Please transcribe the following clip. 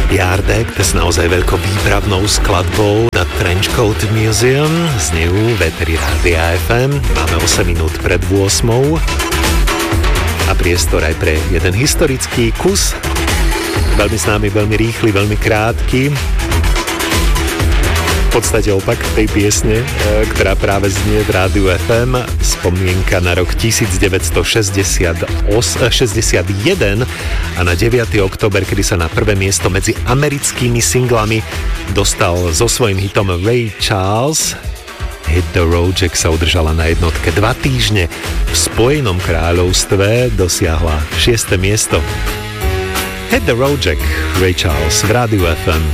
Yardek s naozaj veľkou výpravnou skladbou na Trenchcoat Museum z New Veteri Rádia FM. Máme 8 minút pred 8 a priestor aj pre jeden historický kus. Veľmi známy, veľmi rýchly, veľmi krátky. V podstate opak tej piesne, ktorá práve znie v Rádiu FM. Spomienka na rok 1961 a na 9. október, kedy sa na prvé miesto medzi americkými singlami dostal so svojím hitom Ray Charles. Hit the Road Jack sa udržala na jednotke 2 týždne. V Spojenom kráľovstve dosiahla 6. miesto. Hit the Road Jack, Ray Charles v Rádiu FM.